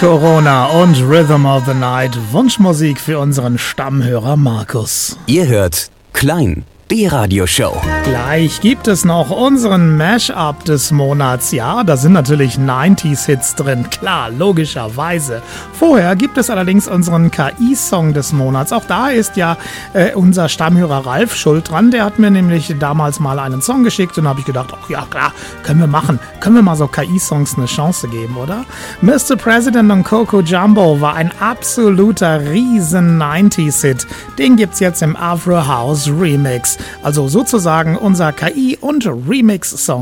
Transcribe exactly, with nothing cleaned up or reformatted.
Corona und Rhythm of the Night, Wunschmusik für unseren Stammhörer Markus. Ihr hört Klein, die Radioshow. Gleich gibt es noch unseren Mash-up des Monats. Ja, da sind natürlich neunziger-Hits drin, klar, logischerweise. Vorher gibt es allerdings unseren K I-Song des Monats. Auch da ist ja äh, unser Stammhörer Ralf schuld dran. Der hat mir nämlich damals mal einen Song geschickt und da habe ich gedacht, ach ja klar, können wir machen. Können wir mal so K I-Songs eine Chance geben, oder? Mister President und Coco Jumbo war ein absoluter riesen neunziger-Hit. Den gibt's jetzt im Afro House Remix. Also sozusagen unser K I- und Remix-Song